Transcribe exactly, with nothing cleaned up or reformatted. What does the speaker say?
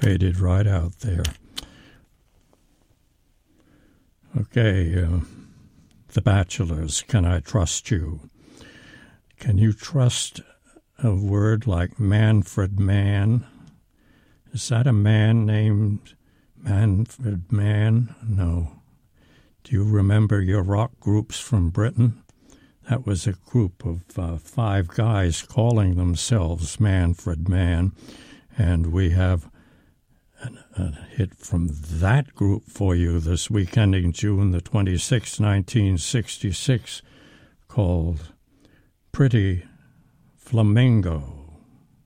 faded right out there. Okay, uh, The Bachelors, Can I Trust You? Can you trust a word like Manfred Mann? Is that a man named Manfred Mann? No. Do you remember your rock groups from Britain? That was a group of uh, five guys calling themselves Manfred Mann, and we have a hit from that group for you this week, ending June the twenty-sixth, nineteen sixty-six, called Pretty Flamingo.